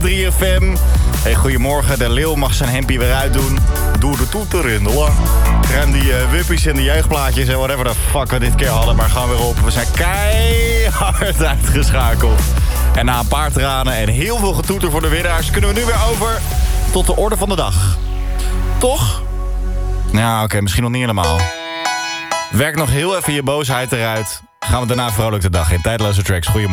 3FM. Hey, goedemorgen, de leeuw mag zijn hempie weer uitdoen. Doe de toeter in de la. Ruim die wuppies en de jeugdplaatjes en whatever the fuck we dit keer hadden. Maar gaan weer op. We zijn keihard uitgeschakeld. En na een paar tranen en heel veel getoeter voor de winnaars... kunnen we nu weer over tot de orde van de dag. Toch? Nou, oké, misschien nog niet helemaal. Werk nog heel even je boosheid eruit. Gaan we daarna vrolijk de dag in. Tijdloze tracks. Goedemorgen.